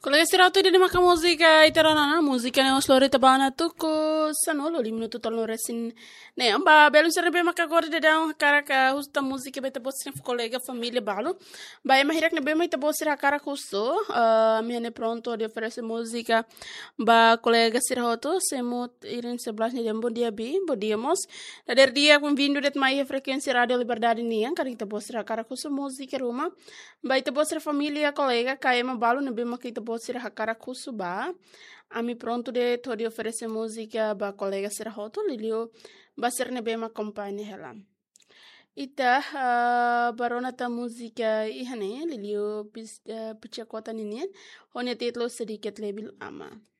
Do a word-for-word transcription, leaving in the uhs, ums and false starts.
Kolega sirautu di maka musika iterana musika ne oslore tabana tuku sanolo limno tutal no resin ne amba belu serbe maka gorde de down karaka husta musika beta bossin kolega família balo ba ema hirak ne be mai tabosira karaka husto mi ne pronto de oferece música ba colega sirautu semo irin sebelas ne dembo dia bi bodíamos der dia com vindo det mai frequência radio liberdade nian kari tabosira karaka husto música ruma ba tabosira família colega kaema balo ne be maka Sira hakara kusuba ami pronto de todo oferecer música ba colega sira hoto lilio ba ser ne bema companhia hela ita uh, barona ta música ihane lilio pis uh, picha kota nini honya tetlo sedikit lebil ama